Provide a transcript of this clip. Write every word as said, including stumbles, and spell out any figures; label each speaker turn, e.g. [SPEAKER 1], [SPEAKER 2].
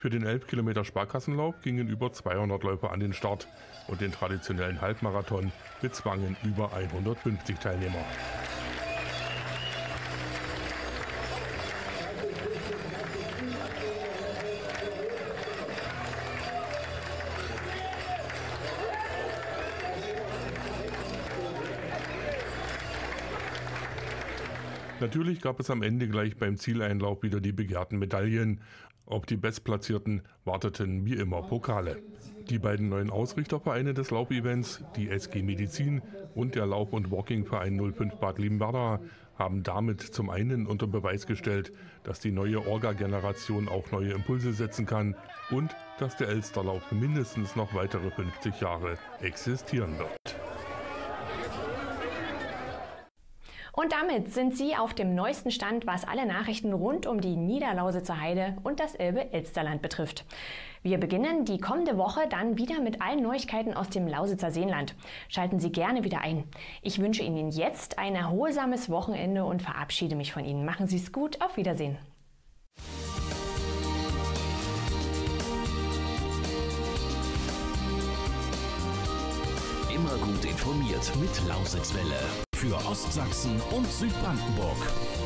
[SPEAKER 1] Für den elf Kilometer Sparkassenlauf gingen über zweihundert Läufer an den Start und den traditionellen Halbmarathon bezwangen über hundertfünfzig Teilnehmer. Natürlich gab es am Ende gleich beim Zieleinlauf wieder die begehrten Medaillen. Auf die Bestplatzierten warteten wie immer Pokale. Die beiden neuen Ausrichtervereine des Laufevents, die S G Medizin und der Lauf- und Walking-Verein null fünf Bad Liebenwerda, haben damit zum einen unter Beweis gestellt, dass die neue Orga-Generation auch neue Impulse setzen kann und dass der Elsterlauf mindestens noch weitere fünfzig Jahre existieren wird.
[SPEAKER 2] Und damit sind Sie auf dem neuesten Stand, was alle Nachrichten rund um die Niederlausitzer Heide und das Elbe-Elsterland betrifft. Wir beginnen die kommende Woche dann wieder mit allen Neuigkeiten aus dem Lausitzer Seenland. Schalten Sie gerne wieder ein. Ich wünsche Ihnen jetzt ein erholsames Wochenende und verabschiede mich von Ihnen. Machen Sie es gut, auf Wiedersehen.
[SPEAKER 3] Immer gut informiert mit Lausitzwelle. Für Ostsachsen und Südbrandenburg.